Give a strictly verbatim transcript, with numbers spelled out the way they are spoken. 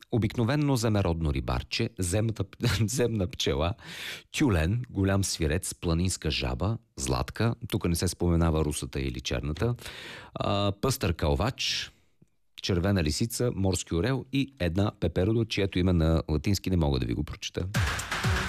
обикновенно земеродно рибарче, земната, земна пчела, тюлен, голям свирец, планинска жаба, златка, тук не се споменава русата или черната, а, пъстър калвач, червена лисица, морски орел и една пеперудо, чието име на латински не мога да ви го прочета.